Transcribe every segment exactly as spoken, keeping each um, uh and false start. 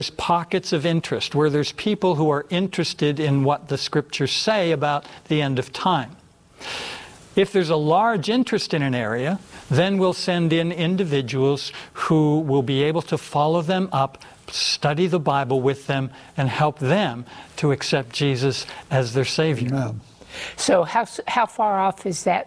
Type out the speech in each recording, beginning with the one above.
pockets of interest, where there's people who are interested in what the scriptures say about the end of time. If there's a large interest in an area, then we'll send in individuals who will be able to follow them up, study the Bible with them, and help them to accept Jesus as their Savior. Amen. So how, how far off is that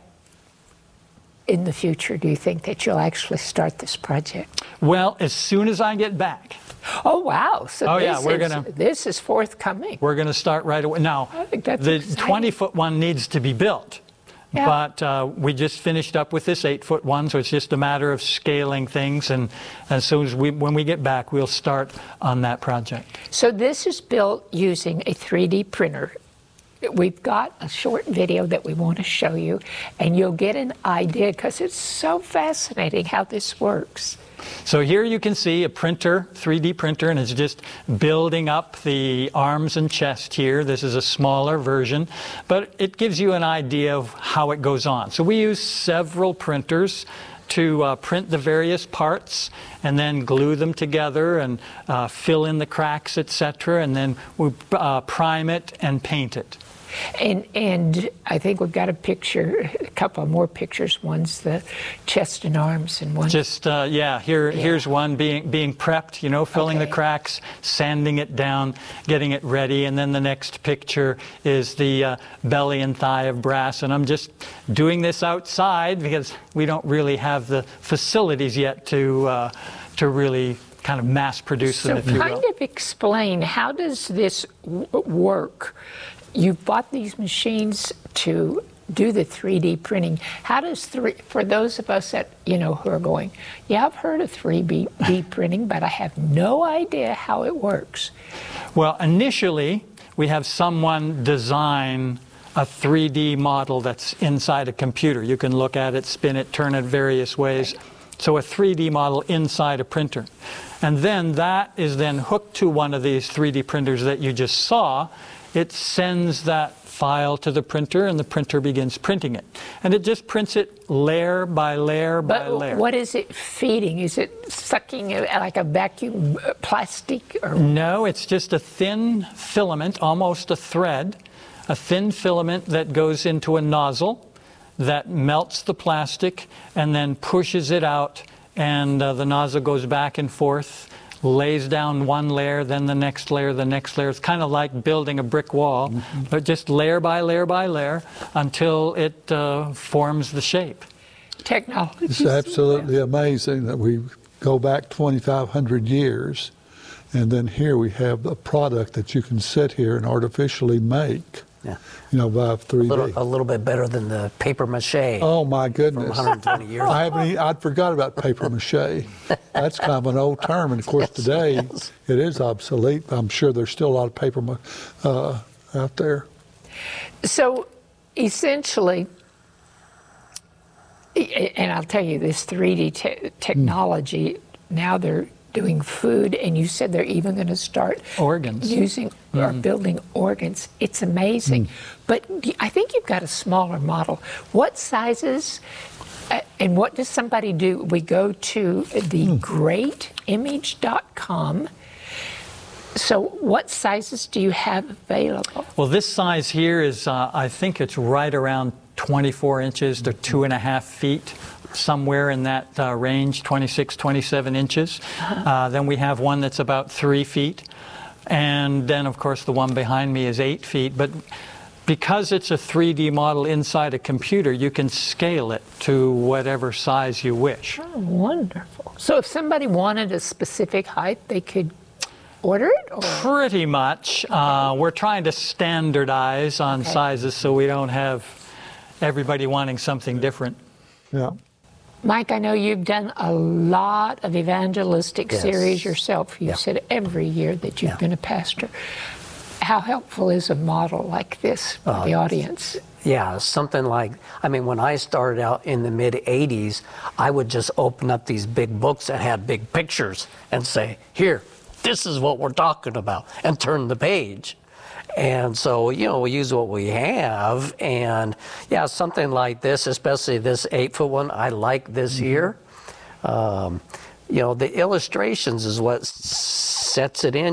in the future, do you think, that you'll actually start this project? Well, as soon as I get back. Oh, wow. So oh, this, yeah, we're is, gonna, this is forthcoming. We're going to start right away. Now, I think that's the exciting. twenty-foot one needs to be built. Yeah. But uh, we just finished up with this eight-foot one, so it's just a matter of scaling things. And as soon as we, when we get back, we'll start on that project. So this is built using a three D printer. We've got a short video that we want to show you, and you'll get an idea, because it's so fascinating how this works. So here you can see a printer, three D printer, and it's just building up the arms and chest here. This is a smaller version, but it gives you an idea of how it goes on. So we use several printers to uh, print the various parts and then glue them together and uh, fill in the cracks, et cetera, and then we uh, prime it and paint it. And and I think we've got a picture, a couple of more pictures. One's the chest and arms, and one. Just uh, yeah, here yeah. here's one being being prepped. You know, filling okay. the cracks, sanding it down, getting it ready, and then the next picture is the uh, belly and thigh of brass. And I'm just doing this outside because we don't really have the facilities yet to uh, to really kind of mass produce so them, if you will. So kind of explain, how does this w work? You've bought these machines to do the three D printing. How does three, for those of us that, you know, who are going, yeah, I've heard of three D printing, but I have no idea how it works. Well, initially, we have someone design a three D model that's inside a computer. You can look at it, spin it, turn it various ways. So a three D model inside a printer. And then that is then hooked to one of these three D printers that you just saw. It sends that file to the printer, and the printer begins printing it. And it just prints it layer by layer by but layer. What is it feeding? Is it sucking it like a vacuum plastic? Or? No, it's just a thin filament, almost a thread, a thin filament that goes into a nozzle that melts the plastic and then pushes it out, and uh, the nozzle goes back and forth, lays down one layer, then the next layer, the next layer. It's kind of like building a brick wall, mm-hmm. but just layer by layer by layer until it uh, forms the shape. Technology. It's absolutely amazing that we go back twenty-five hundred years, and then here we have a product that you can sit here and artificially make. Yeah. You know, by three D. A little, a little bit better than the paper mache. Oh my goodness! From one hundred twenty years. I haven't. Even, I'd forgot about paper mache. That's kind of an old term, and of course yes, today yes. it is obsolete. I'm sure there's still a lot of paper uh, out there. So, essentially, and I'll tell you, this three D te technology, mm. now they're doing food, and you said they're even going to start organs using mm. or building organs. It's amazing. Mm. But I think you've got a smaller model. What sizes uh, and what does somebody do? We go to the mm. great image dot com. So what sizes do you have available? Well, this size here is, uh, I think it's right around twenty-four inches to two and a half feet. Somewhere in that uh, range, twenty-six, twenty-seven inches. Uh-huh. uh, then we have one that's about three feet. And then, of course, the one behind me is eight feet. But because it's a three D model inside a computer, you can scale it to whatever size you wish. Oh, wonderful. So if somebody wanted a specific height, they could order it? Or? Pretty much. Okay. Uh, we're trying to standardize on okay. sizes so we don't have everybody wanting something different. Yeah. Mike, I know you've done a lot of evangelistic yes. series yourself. You yeah. said every year that you've yeah. been a pastor. How helpful is a model like this for uh, the audience? Yeah, something like, I mean, when I started out in the mid eighties, I would just open up these big books that had big pictures and say, here, this is what we're talking about, and turn the page. And so, you know, we use what we have, and yeah, something like this, especially this eight-foot one, I like this mm-hmm. here. Um, you know, the illustrations is what sets it in.